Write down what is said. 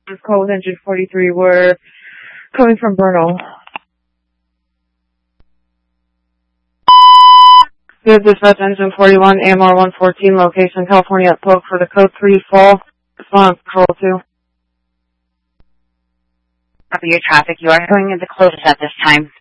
call with engine 43. We're coming from Bernal. Good dispatch, engine 41, AMR 114, location California at Polk for the code 3 fall. Response, control 2. Copy your traffic. You are going into closed at this time.